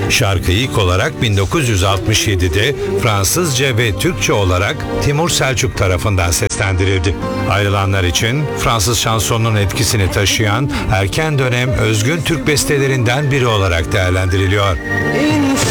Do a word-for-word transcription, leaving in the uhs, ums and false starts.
Şarkı ilk olarak bin dokuz yüz altmış yedide Fransızca ve Türkçe olarak Timur Selçuk tarafından seslendirildi. Ayrılanlar için Fransız şansonunun etkisini taşıyan erken dönem özgün Türk bestelerinden biri olarak değerlendiriliyor.